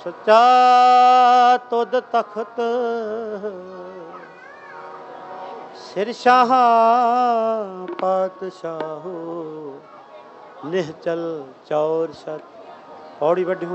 ਸੱਚਾ ਤੁਧ ਤਖਤ ਸਿਰ ਸ਼ਾਹ ਪਾਤਸ਼ਾਹੋ ਨਿਹਚਲ ਚੌਰ ਸਤ। ਪੌੜੀ ਵੱਡੀ